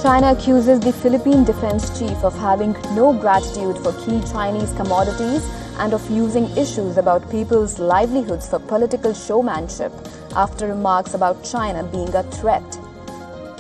China accuses the Philippine defense chief of having no gratitude for key Chinese commodities and of using issues about people's livelihoods for political showmanship after remarks about China being a threat.